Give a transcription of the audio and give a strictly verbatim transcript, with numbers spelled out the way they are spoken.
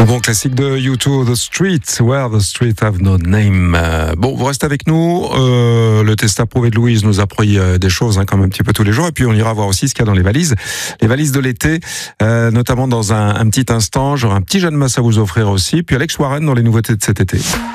Bon classique de U deux, The Street, Where the Street Have No Name. Euh, bon, vous restez avec nous. Euh, le test approuvé de Louise nous a appris euh, des choses hein, quand même un petit peu tous les jours. Et puis on ira voir aussi ce qu'il y a dans les valises. Les valises de l'été, euh, notamment dans un, un petit instant. J'aurai un petit Jeanne Masse à vous offrir aussi. Puis Alex Warren dans les nouveautés de cet été.